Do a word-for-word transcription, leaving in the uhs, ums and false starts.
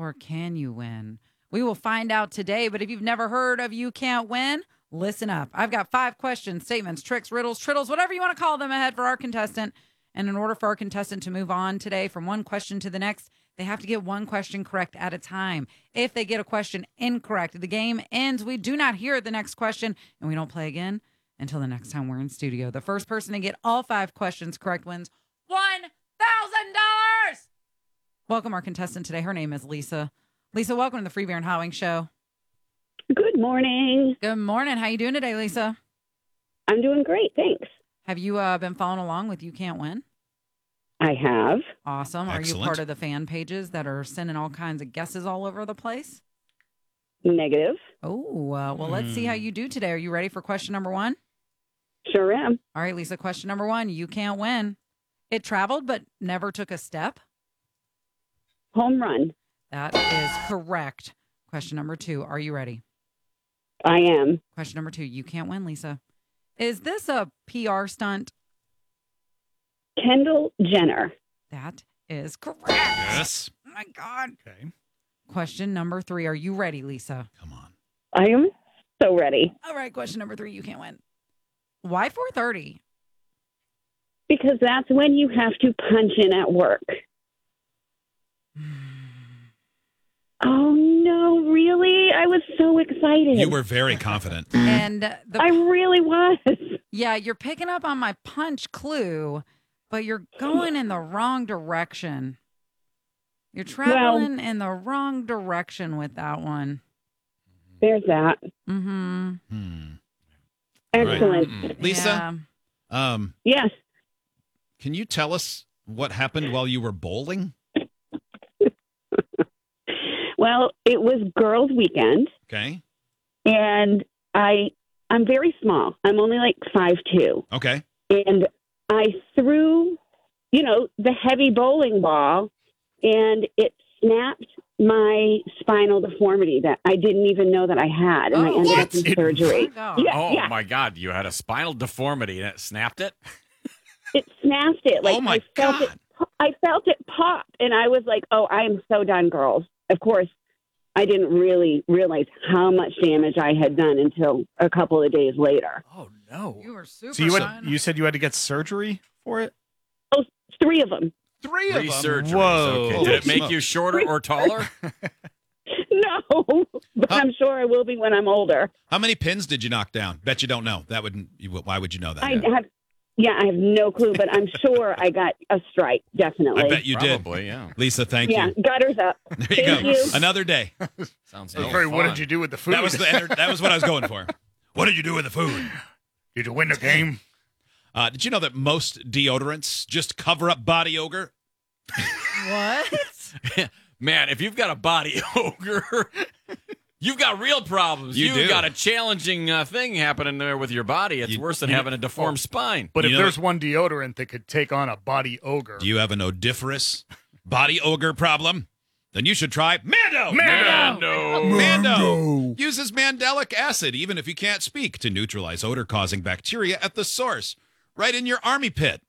or can you win? We will find out today, but if you've never heard of You Can't Win, listen up. I've got five questions, statements, tricks, riddles, triddles, whatever you want to call them ahead for our contestant. And in order for our contestant to move on today from one question to the next, they have to get one question correct at a time. If they get a question incorrect, the game ends. We do not hear the next question, and we don't play again until the next time we're in studio. The first person to get all five questions correct wins one thousand dollars. Welcome our contestant today. Her name is Lisa. Lisa, welcome to the Free Beer and Hot Wings Show. Good morning. Good morning. How you doing today, Lisa? I'm doing great, thanks. Have you uh, been following along with You Can't Win? I have. Awesome. Excellent. Are you part of the fan pages that are sending all kinds of guesses all over the place? Negative. Oh, uh, well, let's see how you do today. Are you ready for question number one? Sure am. All right, Lisa, question number one. You can't win. It traveled but never took a step. Home run. That is correct. Question number two. Are you ready? I am. Question number two. You can't win, Lisa. Is this a P R stunt? Kendall Jenner. That is correct. Yes. Oh, my God. Okay. Question number three. Are you ready, Lisa? Come on. I am so ready. All right, question number three. You can't win. Why four thirty? Because that's when you have to punch in at work. Oh, no, really? I was so excited. You were very confident. And the, I really was. yeah, you're picking up on my punch clue, but you're going in the wrong direction. You're traveling in the wrong direction with that one. There's that. Mm-hmm. Hmm. Excellent. Mm-mm. Lisa, Yeah. um, Yes. can you tell us what happened while you were bowling? Well, it was girls' weekend, Okay. and I, I'm very small. I'm only like five two. Okay. And I threw, you know, the heavy bowling ball, and it snapped my spinal deformity that I didn't even know that I had, and I Oh, ended what? up in It- surgery. Oh, Yeah, Oh, yeah. my God. You had a spinal deformity and it snapped it? It snapped it. Like oh, my I felt God. it. I felt it pop, and I was like, "Oh, I am so done, girls." Of course, I didn't really realize how much damage I had done until a couple of days later. Oh, no. You were super So you had, fun. you said you had to get surgery for it? Oh, three of them. Three of Three them. surgeries. Whoa. Okay. Holy Did it make smokes. you shorter or taller? No, but Huh? I'm sure I will be when I'm older. How many pins did you knock down? Bet you don't know. That wouldn't. You, why would you know that? I have, yeah, I have no clue, but I'm sure I got a strike. Definitely. I bet you did. Probably, yeah. Lisa, thank yeah, you. gutters up. There you Thank go. you. Another day. Sounds Hey, no Corey, what fun. did you do with the food? That was the enter- that was what I was going for. What did you do with the food? Did you win the game? Uh, did you know that most deodorants just cover up body odor? What? Man, if you've got a body ogre, you've got real problems. You You've do. got a challenging uh, thing happening there with your body. It's You- worse than you know- having a deformed spine. But You if know there's one deodorant that could take on a body ogre. Do you have an odiferous body odor problem? Then you should try Mando. Mando. Mando uses mandelic acid, even if you can't speak, to neutralize odor-causing bacteria at the source, right in your army pit.